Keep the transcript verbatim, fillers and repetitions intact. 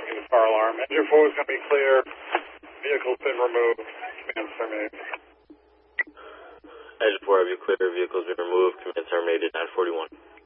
the fire alarm. Engine four is going to be clear. Vehicle's been removed. Command terminated. Engine four, have you clear? Vehicle's been removed. Command terminated. nine forty-one.